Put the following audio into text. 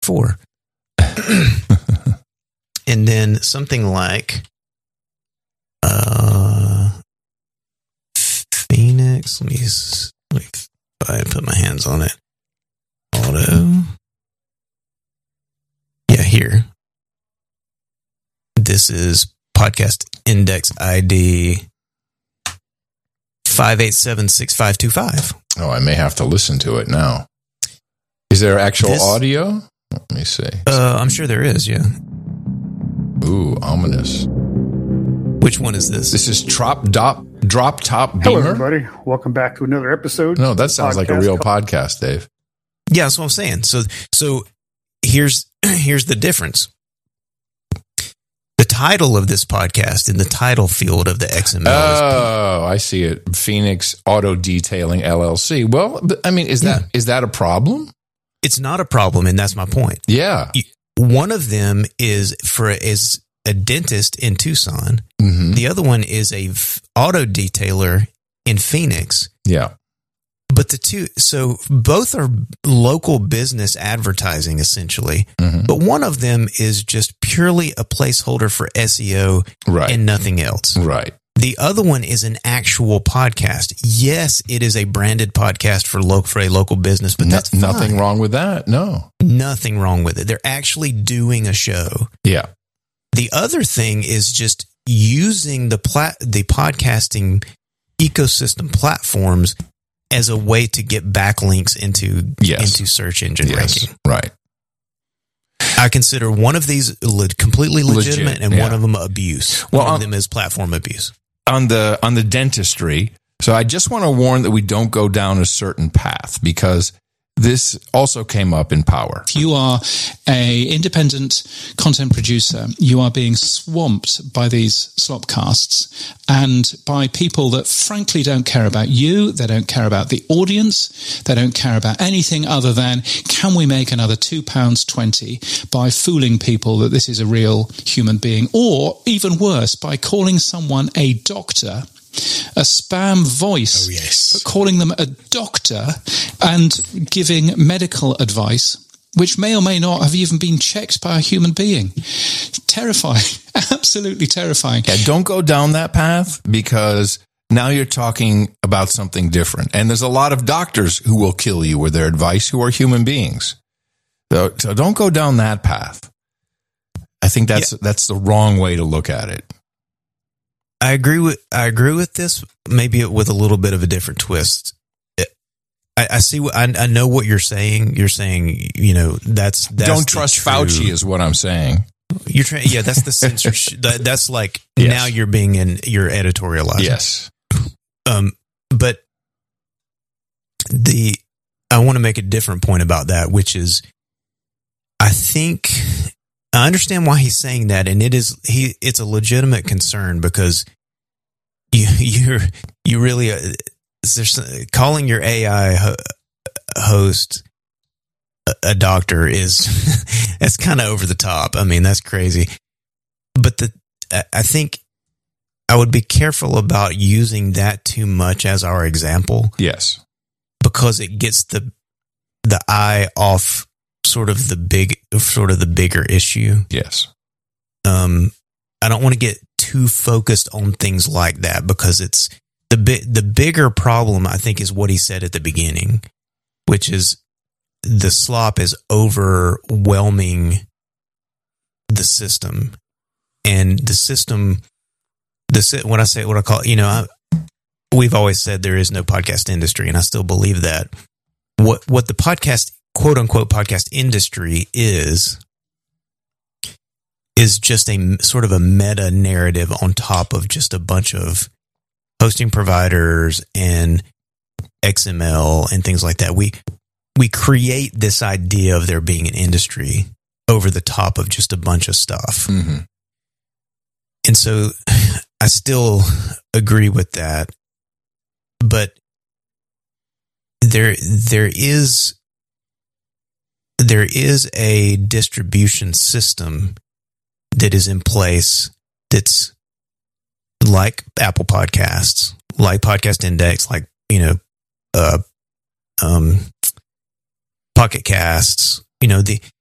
before. And then something like Phoenix. Let me put my hands on it. Auto. Yeah, here. This is podcast index ID 5876525. Oh, I may have to listen to it now. Is there actual audio? Let me see. I'm sure there is, yeah. Ooh, ominous. Which one is this? This is Drop Top Beamer. Hello, everybody. Welcome back to another episode. No, that sounds like a real podcast, Dave. Yeah, that's what I'm saying. So here's the difference. The title of this podcast in the title field of the XML. Oh, I see it. Phoenix Auto Detailing LLC. Well, I mean, is that a problem? It's not a problem, and that's my point. Yeah. One of them is a dentist in Tucson. Mm-hmm. The other one is a auto detailer in Phoenix. Yeah. But so both are local business advertising, essentially. Mm-hmm. But one of them is just purely a placeholder for SEO and nothing else. Right. The other one is an actual podcast. Yes, it is a branded podcast for a local business, but that's fine. Nothing wrong with that. No. Nothing wrong with it. They're actually doing a show. Yeah. The other thing is just using the podcasting ecosystem platforms as a way to get backlinks into search engine ranking. Right. I consider one of these completely legitimate and one of them abuse. Well, one of them is platform abuse. On the dentistry, so I just want to warn that we don't go down a certain path, because this also came up in Power. If you are an independent content producer, you are being swamped by these slopcasts and by people that frankly don't care about you. They don't care about the audience. They don't care about anything other than, can we make another £2.20 by fooling people that this is a real human being? Or even worse, by calling someone a doctor, a spam voice, but calling them a doctor and giving medical advice, which may or may not have even been checked by a human being. Terrifying. Absolutely terrifying. Yeah, don't go down that path, because now you're talking about something different. And there's a lot of doctors who will kill you with their advice who are human beings. So don't go down that path. I think that's the wrong way to look at it. I agree with this, maybe with a little bit of a different twist. I see. I know what you're saying. You're saying, that's don't trust Fauci is what I'm saying. You're trying. Yeah, that's the censorship. That's like now you're you're editorializing. Yes. But I want to make a different point about that, which is, I think I understand why he's saying that, and it's a legitimate concern, because you really calling your AI host a doctor is that's kind of over the top. I mean, that's crazy. But I think I would be careful about using that too much as our example. Yes, because it gets the eye off sort of the bigger issue. Yes. I don't want to get too focused on things like that, because it's the bigger problem, I think, is what he said at the beginning, which is the slop is overwhelming the system, and the system, when I say what I call, we've always said there is no podcast industry, and I still believe that. What the podcast, quote unquote, podcast industry is just a sort of a meta narrative on top of just a bunch of hosting providers and XML and things like that. We create this idea of there being an industry over the top of just a bunch of stuff. Mm-hmm. And so I still agree with that, but there is a distribution system that is in place that's like Apple Podcasts, like Podcast Index, like Pocket Casts.